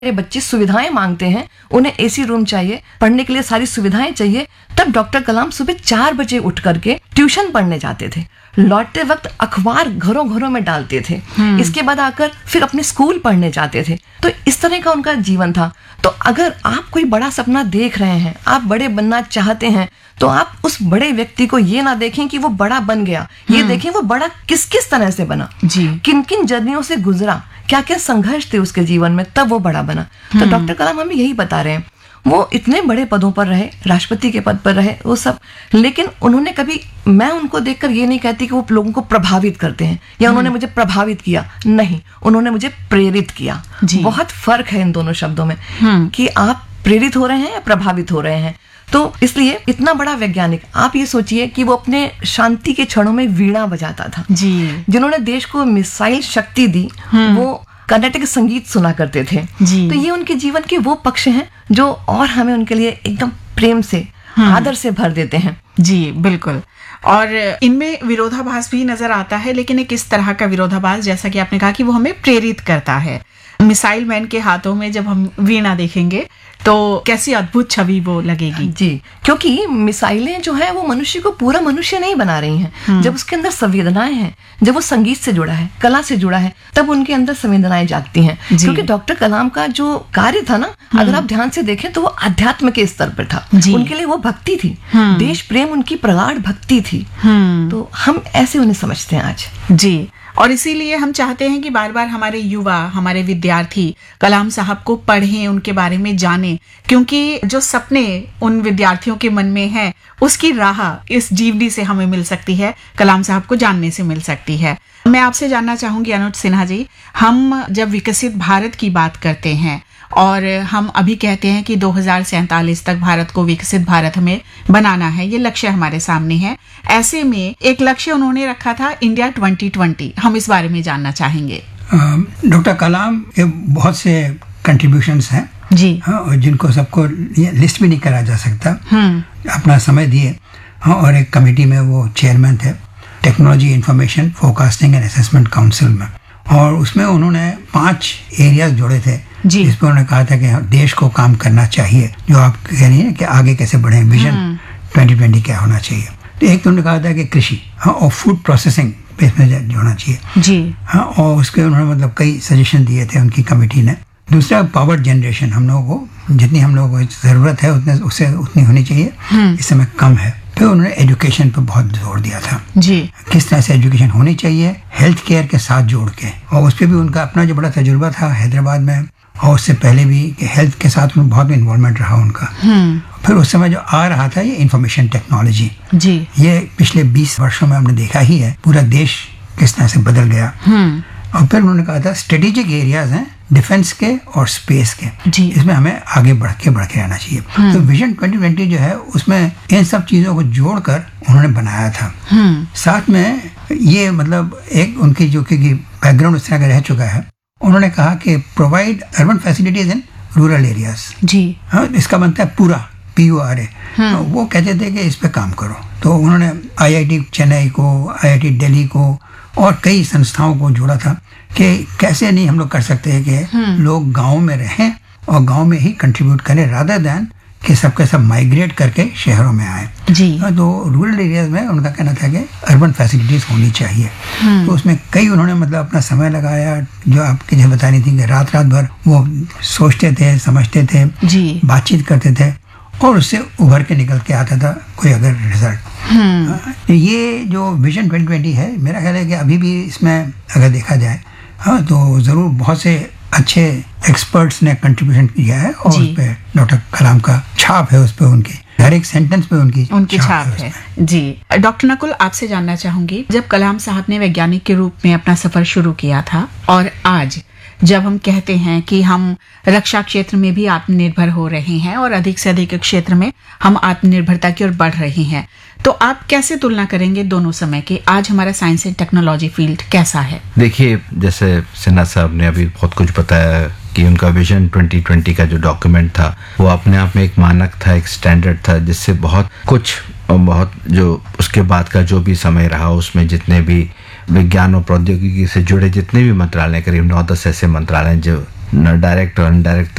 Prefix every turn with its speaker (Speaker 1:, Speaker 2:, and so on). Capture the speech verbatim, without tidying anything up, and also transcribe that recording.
Speaker 1: मेरे बच्चे सुविधाएं मांगते हैं, उन्हें एसी रूम चाहिए, पढ़ने के लिए सारी सुविधाएं चाहिए, तब डॉक्टर कलाम सुबह चार बजे उठ करके ट्यूशन पढ़ने जाते थे। लौटते वक्त अखबार घरों घरों में डालते थे। इसके बाद आकर फिर अपने स्कूल पढ़ने जाते थे। तो इस तरह का उनका जीवन था। तो अगर आप कोई बड़ा सपना देख रहे हैं, आप बड़े बनना चाहते हैं, तो आप उस बड़े व्यक्ति को ये ना देखें कि वो बड़ा बन गया, ये देखें वो बड़ा किस किस तरह से बना, जी किन किन जर्नियों से गुजरा, क्या क्या संघर्ष थे उसके जीवन में, तब वो बड़ा बना। तो डॉक्टर कलाम हमें यही बता रहे हैं। वो इतने बड़े पदों पर रहे, राष्ट्रपति के पद पर रहे, वो सब, लेकिन उन्होंने कभी, मैं उनको देखकर ये नहीं कहती कि वो लोगों को प्रभावित करते हैं या उन्होंने मुझे प्रभावित किया, नहीं, उन्होंने मुझे प्रेरित किया। बहुत फर्क है इन दोनों शब्दों में कि आप प्रेरित हो रहे हैं या प्रभावित हो रहे हैं। तो इसलिए इतना बड़ा वैज्ञानिक, आप ये सोचिए कि वो अपने शांति के क्षणों में वीणा बजाता था। जी जिन्होंने देश को मिसाइल शक्ति दी, वो कर्नाटक संगीत सुना करते थे। जी तो ये उनके जीवन के वो पक्ष हैं जो और हमें उनके लिए एकदम प्रेम से, आदर से भर देते हैं।
Speaker 2: जी बिल्कुल। और इनमें विरोधाभास भी नजर आता है, लेकिन एक इस तरह का विरोधाभास, जैसा कि आपने कहा कि वो हमें प्रेरित करता है। मिसाइल मैन के हाथों में जब हम वीणा देखेंगे तो कैसी अद्भुत छवि वो लगेगी।
Speaker 1: जी, क्योंकि मिसाइलें जो है वो मनुष्य को पूरा मनुष्य नहीं बना रही हैं। जब उसके अंदर संवेदनाएं हैं, जब वो संगीत से जुड़ा है, कला से जुड़ा है, तब उनके अंदर संवेदनाएं जागती हैं। क्योंकि डॉक्टर कलाम का जो कार्य था ना, अगर आप ध्यान से देखें तो वो अध्यात्म के स्तर पर था। उनके लिए वो भक्ति थी, देश प्रेम उनकी प्रगाढ़ भक्ति थी। तो हम ऐसे उन्हें समझते हैं आज।
Speaker 2: जी, और इसीलिए हम चाहते हैं कि बार बार हमारे युवा, हमारे विद्यार्थी कलाम साहब को पढ़ें, उनके बारे में जानें, क्योंकि जो सपने उन विद्यार्थियों के मन में है, उसकी राह इस जीवनी से हमें मिल सकती है, कलाम साहब को जानने से मिल सकती है। मैं आपसे जानना चाहूंगी अनुज सिन्हा जी, हम जब विकसित भारत की बात करते हैं और हम अभी कहते हैं कि दो हज़ार सैंतालीस तक भारत को विकसित भारत में बनाना है, ये लक्ष्य हमारे सामने है। ऐसे में एक लक्ष्य उन्होंने रखा था इंडिया ट्वेंटी ट्वेंटी, हम इस बारे में जानना चाहेंगे।
Speaker 3: डॉक्टर कलाम के बहुत से कंट्रीब्यूशंस हैं जी, हाँ, और जिनको सबको लिस्ट भी नहीं करा जा सकता। अपना समय दिए, हाँ, और एक कमेटी में वो चेयरमैन थे, technology information forecasting and assessment council में, और उसमें उन्होंने पांच एरियाज जोड़े थे जिस पर उन्होंने कहा था कि देश को काम करना चाहिए, जो आप कह रही हैं कि आगे कैसे बढ़े, विजन ट्वेंटी ट्वेंटी क्या होना चाहिए। तो एक तो उन्होंने कहा था कि कृषि, हाँ, और फूड प्रोसेसिंग पे इसमें जोड़ना चाहिए जी, हाँ, और उसके उन्होंने मतलब कई सजेशन दिए थे उनकी कमेटी ने। दूसरा, पावर जनरेशन, हम लोगों को जितनी हम लोगों को जरूरत है उतने उससे उतनी होनी चाहिए, इस समय कम है। फिर उन्होंने एजुकेशन पर बहुत जोर दिया था जी, किस तरह से एजुकेशन होनी चाहिए हेल्थ केयर के साथ जोड़ के, और उस पर भी उनका अपना जो बड़ा तजुर्बा था हैदराबाद में, और उससे पहले भी हेल्थ के साथ में बहुत इन्वॉल्वमेंट रहा उनका। फिर उस समय जो आ रहा था ये इंफॉर्मेशन टेक्नोलॉजी जी, ये पिछले बीस वर्षों में हमने देखा ही है पूरा देश किस तरह से बदल गया। और फिर उन्होंने कहा था स्ट्रेटेजिक एरियाज हैं डिफेंस के और स्पेस के जी, इसमें हमें आगे बढ़ के बढ़ के रहना चाहिए। तो विजन ट्वेंटी ट्वेंटी जो है उसमें इन सब चीजों को जोड़कर उन्होंने बनाया था। साथ में ये मतलब एक उनकी जो कि बैकग्राउंड उस तरह का रह चुका है, उन्होंने कहा कि provide urban facilities in rural areas जी, हाँ, इसका बनता है पूरा पी यू आर ए। वो कहते थे कि इस पे काम करो। तो उन्होंने आई आई टी चेन्नई को, आई आई टी दिल्ली को और कई संस्थाओं को जोड़ा था कि कैसे नहीं हम लोग कर सकते हैं कि लोग गाँव में रहें और गाँव में ही कंट्रीब्यूट करें, रादर दैन कि सबके सब माइग्रेट करके शहरों में आए जी। तो रूरल एरियाज में उनका कहना था कि अर्बन फैसिलिटीज होनी चाहिए। तो उसमें कई उन्होंने मतलब अपना समय लगाया, जो आपके जैसे बता रही थी कि रात रात भर वो सोचते थे, समझते थे जी, बातचीत करते थे, और उससे उभर के निकल के आता था कोई अगर रिजल्ट। ये जो विजन ट्वेंटी ट्वेंटी है, मेरा ख्याल है कि अभी भी इसमें अगर देखा जाए, हाँ, तो जरूर बहुत से अच्छे एक्सपर्ट्स ने कंट्रीब्यूशन किया है, और उस पे डॉक्टर कलाम का छाप है, उस पे उनकी हर एक सेंटेंस पे उनकी
Speaker 2: उनकी छाप, छाप है, है। जी डॉक्टर नकुल, आपसे जानना चाहूंगी, जब कलाम साहब ने वैज्ञानिक के रूप में अपना सफर शुरू किया था और आज जब हम कहते हैं कि हम रक्षा क्षेत्र में भी आत्मनिर्भर हो रहे हैं और अधिक से अधिक क्षेत्र में हम आत्मनिर्भरता की ओर बढ़ रहे हैं, तो आप कैसे तुलना करेंगे दोनों समय के? आज हमारा साइंस एंड टेक्नोलॉजी फील्ड कैसा है?
Speaker 4: देखिए, जैसे सिन्हा साहब ने अभी बहुत कुछ बताया कि उनका विजन ट्वेंटी ट्वेंटी का जो डॉक्यूमेंट था वो अपने आप में एक मानक था, एक स्टैंडर्ड था, जिससे बहुत कुछ, बहुत जो उसके बाद का जो भी समय रहा उसमें जितने भी विज्ञान और प्रौद्योगिकी से जुड़े जितने भी मंत्रालय, करीब नौ दस ऐसे मंत्रालय जो डायरेक्ट और इनडायरेक्ट